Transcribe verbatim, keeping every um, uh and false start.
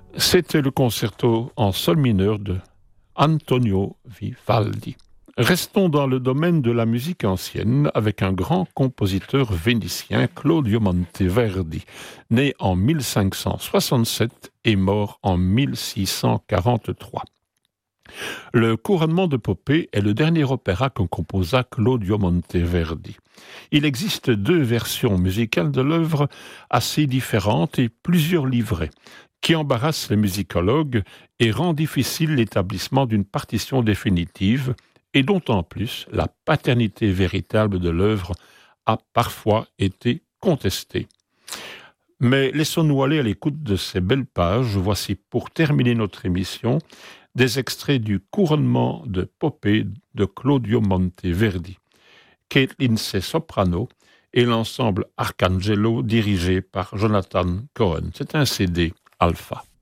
C'était le concerto en sol mineur de Antonio Vivaldi. Restons dans le domaine de la musique ancienne avec un grand compositeur vénitien, Claudio Monteverdi, né en mille cinq cent soixante-sept et mort en mille six cent quarante-trois. Le couronnement de Poppée est le dernier opéra que composa Claudio Monteverdi. Il existe deux versions musicales de l'œuvre assez différentes et plusieurs livrets, qui embarrassent les musicologues et rend difficile l'établissement d'une partition définitive, et dont en plus la paternité véritable de l'œuvre a parfois été contestée. Mais laissons-nous aller à l'écoute de ces belles pages. Voici, pour terminer notre émission, des extraits du couronnement de Poppée de Claudio Monteverdi. Kate Lindsay soprano et l'ensemble Arcangelo dirigé par Jonathan Cohen. C'est un C D Alpha.